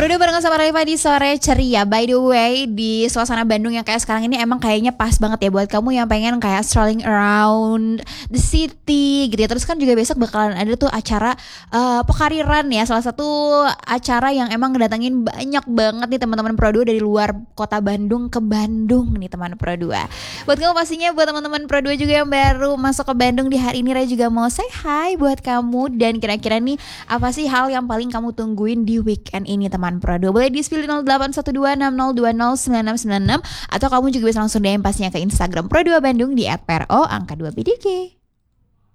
Udah bareng sama Reva di sore ceria. By the way, di suasana Bandung yang kayak sekarang ini emang kayaknya pas banget ya buat kamu yang pengen kayak strolling around the city gitu ya. Terus kan juga besok bakalan ada tuh acara Pokariran ya, salah satu acara yang emang ngedatengin banyak banget nih teman-teman Pro 2 dari luar kota Bandung ke Bandung nih teman Pro 2. Buat kamu pastinya, buat teman-teman Pro 2 juga yang baru masuk ke Bandung di hari ini, Reva juga mau say hi buat kamu. Dan kira-kira nih apa sih hal yang paling kamu tungguin di weekend ini teman Pro 2? Boleh di-spill di 081260209696 atau kamu juga bisa langsung DM pastinya ke Instagram Pro 2 Bandung di @pro_2bdg.